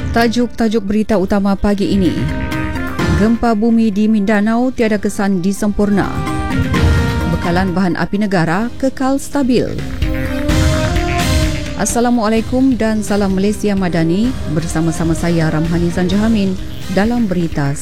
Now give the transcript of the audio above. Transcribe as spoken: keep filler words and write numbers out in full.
Tajuk-tajuk berita utama pagi ini. Gempa bumi di Mindanao tiada kesan disempurna. Bekalan bahan api negara kekal stabil. Assalamualaikum dan salam Malaysia Madani. Bersama-sama saya Ramhani Zanjahamin dalam berita